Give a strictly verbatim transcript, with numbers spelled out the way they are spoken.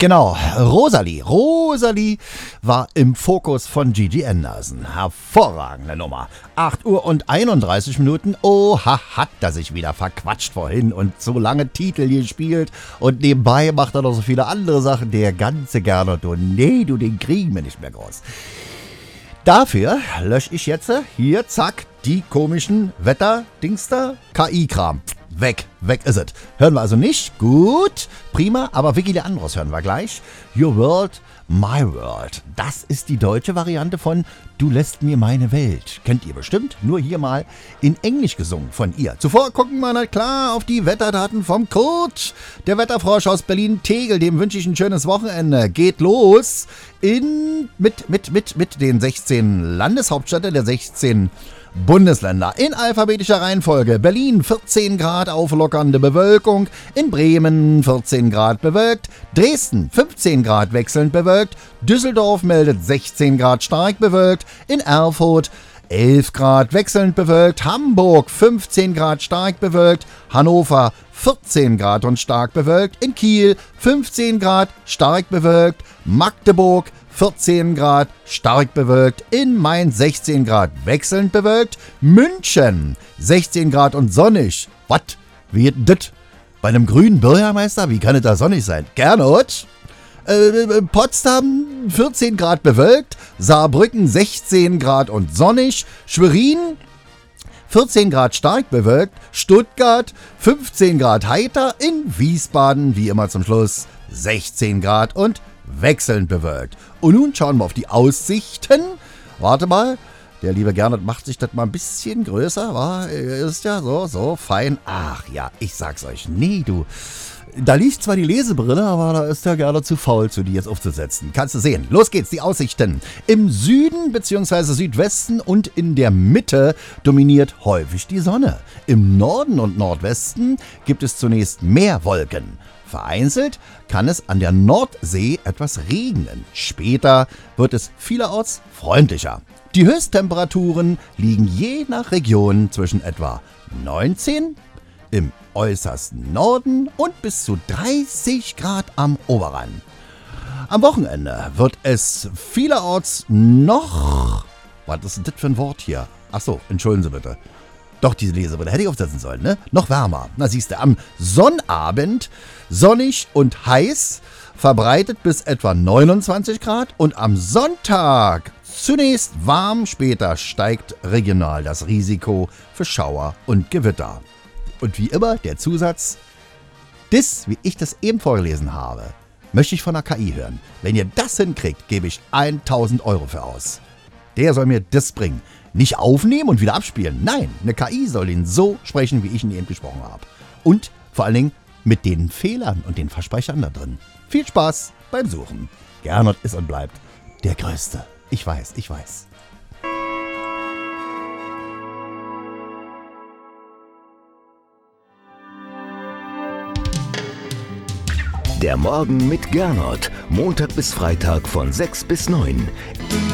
Genau, Rosalie. Rosalie war im Fokus von Gigi Anderson. Hervorragende Nummer. acht Uhr und einunddreißig Minuten. Oha, hat er sich wieder verquatscht vorhin und so lange Titel gespielt. Und nebenbei macht er noch so viele andere Sachen. Der ganze Gernot, du, nee, du, den kriegen wir nicht mehr groß. Dafür lösche ich jetzt hier, zack, die komischen Wetter-Dingster, K I-Kram. Weg, weg ist es. Hören wir also nicht. Gut, prima, aber Vicky Leandros hören wir gleich. Your World, My World. Das ist die deutsche Variante von Du lässt mir meine Welt. Kennt ihr bestimmt, nur hier mal in Englisch gesungen von ihr. Zuvor gucken wir na klar auf die Wetterdaten vom Kurt. Der Wetterfrosch aus Berlin-Tegel, dem wünsche ich ein schönes Wochenende. Geht los in, mit, mit, mit, mit den sechzehn Landeshauptstädten der sechzehn Bundesländer. In alphabetischer Reihenfolge. Berlin vierzehn Grad auflockernde Bewölkung. In Bremen vierzehn Grad bewölkt. Dresden fünfzehn Grad wechselnd bewölkt. Düsseldorf meldet sechzehn Grad stark bewölkt. In Erfurt elf Grad wechselnd bewölkt. Hamburg fünfzehn Grad stark bewölkt. Hannover vierzehn Grad und stark bewölkt. In Kiel fünfzehn Grad stark bewölkt. Magdeburg vierzehn Grad stark bewölkt, in Mainz sechzehn Grad wechselnd bewölkt, München sechzehn Grad und sonnig. Was? Wie das? Bei einem grünen Bürgermeister? Wie kann es da sonnig sein? Gernot? Äh, Potsdam vierzehn Grad bewölkt, Saarbrücken sechzehn Grad und sonnig, Schwerin vierzehn Grad stark bewölkt, Stuttgart fünfzehn Grad heiter, in Wiesbaden wie immer zum Schluss sechzehn Grad und wechselnd bewölkt. Und nun schauen wir auf die Aussichten. Warte mal, der liebe Gernot macht sich das mal ein bisschen größer. War, ist ja so, so fein. Ach ja, ich sag's euch. Nee, du. Da liegt zwar die Lesebrille, aber da ist der Gernot zu faul, zu die jetzt aufzusetzen. Kannst du sehen. Los geht's, die Aussichten. Im Süden bzw. Südwesten und in der Mitte dominiert häufig die Sonne. Im Norden und Nordwesten gibt es zunächst mehr Wolken. Vereinzelt kann es an der Nordsee etwas regnen. Später wird es vielerorts freundlicher. Die Höchsttemperaturen liegen je nach Region zwischen etwa neunzehn im äußersten Norden und bis zu dreißig Grad am Oberrhein. Am Wochenende wird es vielerorts noch... Was ist denn das für ein Wort hier? Achso, entschuldigen Sie bitte. Doch, diese Lesebrille hätte ich aufsetzen sollen, ne? Noch wärmer. Na siehst du, am Sonnabend sonnig und heiß, verbreitet bis etwa neunundzwanzig Grad und am Sonntag zunächst warm, später steigt regional das Risiko für Schauer und Gewitter. Und wie immer der Zusatz, das, wie ich das eben vorgelesen habe, möchte ich von der K I hören. Wenn ihr das hinkriegt, gebe ich tausend Euro für aus. Der soll mir das bringen. Nicht aufnehmen und wieder abspielen. Nein, eine K I soll ihn so sprechen, wie ich ihn eben gesprochen habe. Und vor allen Dingen mit den Fehlern und den Versprechern da drin. Viel Spaß beim Suchen. Gernot ist und bleibt der Größte. Ich weiß, ich weiß. Der Morgen mit Gernot. Montag bis Freitag von sechs bis neun.